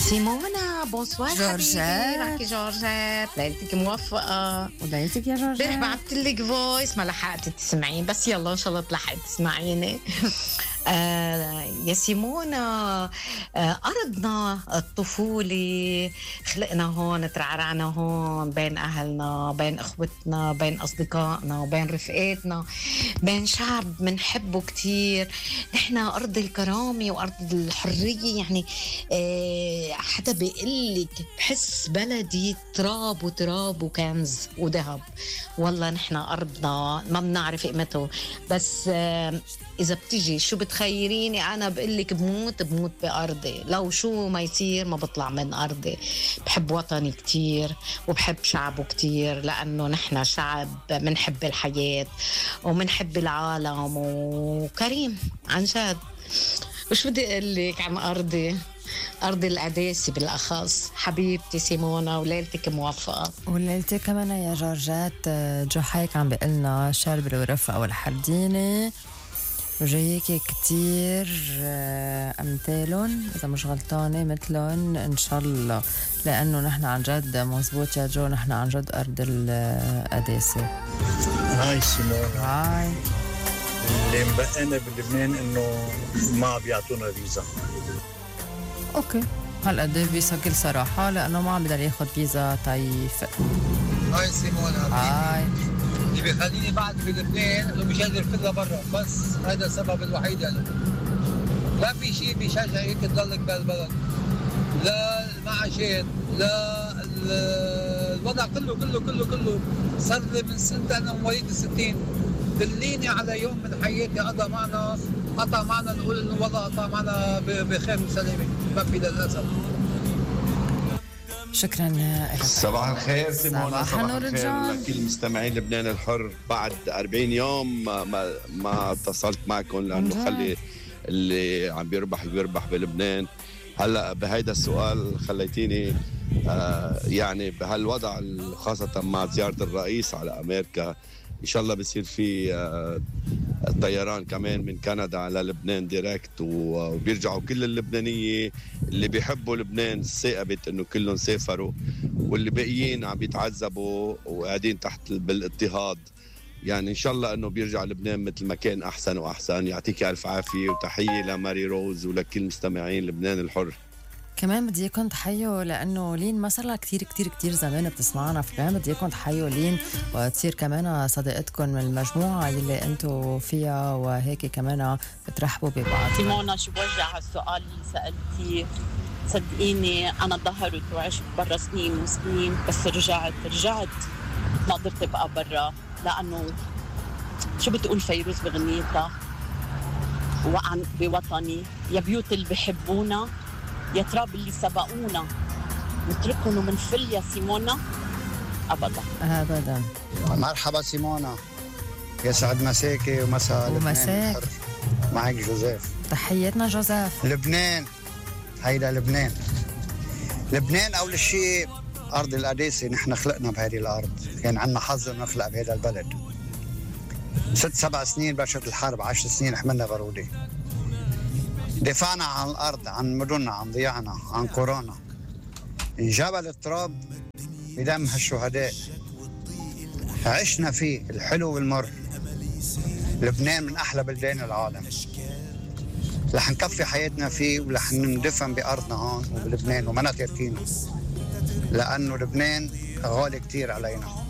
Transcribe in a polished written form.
سيمونا بونسوار حبيبي. جورجيت. معك جورجيت، ليلتك موفقة. وليلتك يا جورجيت. امبارح بعتلك فويس ما لحقت تسمعين، بس يلا ان شاء الله تلحقي تسمعيني. يا سيمونا، أرضنا الطفولة، خلقنا هون، ترعرعنا هون بين أهلنا، بين إخوتنا، بين أصدقائنا، بين رفقاتنا، بين شعب منحبه كتير. نحن أرض الكرامة وأرض الحرية. يعني حدا بيقلك بحس بلدي تراب وتراب وكنز وذهب. والله نحن أرضنا ما بنعرف قيمته، بس إذا بتجي شو بتخيريني أنا بقلك بموت بأرضي. لو شو ما يصير ما بطلع من أرضي. بحب وطني كتير وبحب شعبه كتير، لأنه نحن شعب منحب الحياة ومنحب العالم وكريم عن جد. وش بدي أقلك عن أرضي؟ أرض القداسي بالأخص. حبيبتي سيمونا، وليلتك موفقة. وليلتك كمان يا جورجيت. جو حيك عم بيقلنا شربل ورفقة والحردينة، وجايكي كتير أمثالهم إذا مش غلطانة مثلهم إن شاء الله، لأنه نحن عن جد مزبوط يا جو، نحن عن جد أرض القداسة. هاي سيمونا، هاي اللي مبقينا بلبنان إنه ما بيعطونا فيزا. أوكي، هالقد فيزا بكل صراحة، لأنه ما عم بقدر ياخد فيزا طيف. هاي سيمونا، هاي اللي بيخليني بعد بلبنان انه مش قادر افلها برا، بس هذا السبب الوحيد. يعني ما في شيء بيشجع هيك تضلك بهالبلد، لا المعاشات، لا الوضع كله صار لي من سنة. انا مواليد ال60. دليني على يوم من حياتي قطع معنا نقول انه والله قطع معنا بخير وسلامه. ما في للاسف. شكرا لك. صباح الخير سيمونا. صباح النور جون. لكل مستمعين لبنان الحر. بعد 40 يوم ما اتصلت معكم، لانه خلي اللي عم بيربح بلبنان. هلا بهيدا السؤال خليتيني يعني بهالوضع، خاصة مع زيارة الرئيس على أمريكا، إن شاء الله بصير في الطيران كمان من كندا على لبنان ديركت، وبيرجعوا كل اللبنانية اللي بيحبوا لبنان. ثاقبت إنه كلهم سافروا، واللي باقيين عم بيتعذبوا وقاعدين تحت بالاضطهاد. يعني إن شاء الله إنه بيرجع لبنان مثل ما كان أحسن وأحسن. يعطيك ألف عافية، وتحية لماري روز ولكل مستمعين لبنان الحر. كمان بدي اياكم تحيوا، لانه لين ما صار لها كتير زمان بتسمعنا، فكمان بدي اياكم تحيوا لين وتصير كمان صديقتكم من المجموعه اللي انتم فيها، وهيك كمان بترحبوا ببعض. سيمونا، شو بوجع على السؤال اللي سالتيه. صدقيني انا ظهرت وعشت برا سنين وسنين، بس رجعت ما قدرت ابقى برا، لانه شو بتقول فيروز بغنيتها؟ وعن بوطني يا بيوت اللي بحبونا، يا تراب اللي سبقونا، نتركهم ومنفل يا سيمونا؟ أبدا. مرحبا سيمونا، يسعد مساكي ومساء لبنان الحر. معك جوزيف. تحياتنا جوزيف. لبنان، هيدا لبنان أول شيء أرض القداسة. نحن خلقنا بهذه الأرض، كان عنا حظ إنه نخلق بهذا البلد. 6-7 سنين بلشت الحرب، 10 سنين حملنا بارودة. دفعنا عن الأرض، عن مدننا، عن ضياعنا، عن قرانا. انجبل التراب بدم هالشهداء، عشنا فيه الحلو والمر. لبنان من أحلى بلدان العالم، رح نكفي حياتنا فيه، ورح ندفن بأرضنا هون وبلبنان، وما تركينه، لأنه لبنان غالي كتير علينا.